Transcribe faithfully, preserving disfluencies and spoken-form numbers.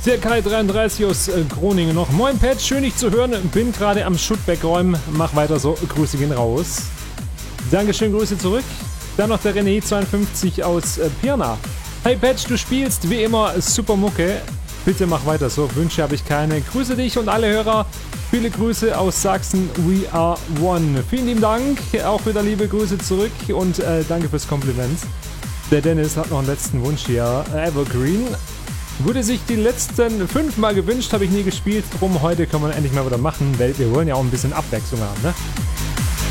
Der Kai dreiunddreißig aus äh, Groningen noch. Moin Pat, schön dich zu hören. Bin gerade am Schutt wegräumen. Mach weiter so. Grüße gehen raus. Dankeschön, Grüße zurück. Dann noch der René zweiundfünfzig aus äh, Pirna. Hey Pat, du spielst wie immer super Mucke. Bitte mach weiter so. Wünsche habe ich keine. Grüße dich und alle Hörer. Viele Grüße aus Sachsen. We are one. Vielen lieben Dank. Auch wieder liebe Grüße zurück und äh, danke fürs Kompliment. Der Dennis hat noch einen letzten Wunsch hier. Evergreen. Wurde sich die letzten fünf Mal gewünscht, habe ich nie gespielt. Drum heute können wir endlich mal wieder machen, weil wir wollen ja auch ein bisschen Abwechslung haben, ne?